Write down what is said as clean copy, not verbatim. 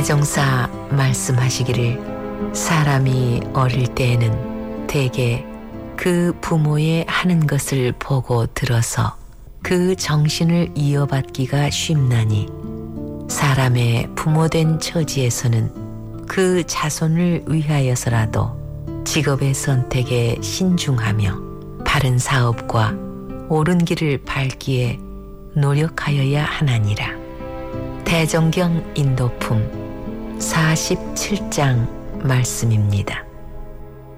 대종사 말씀하시기를 사람이 어릴 때에는 대개 그 부모의 하는 것을 보고 들어서 그 정신을 이어받기가 쉽나니 사람의 부모된 처지에서는 그 자손을 위하여서라도 직업의 선택에 신중하며 바른 사업과 옳은 길을 밟기에 노력하여야 하나니라. 대정경 인도품 47장 말씀입니다.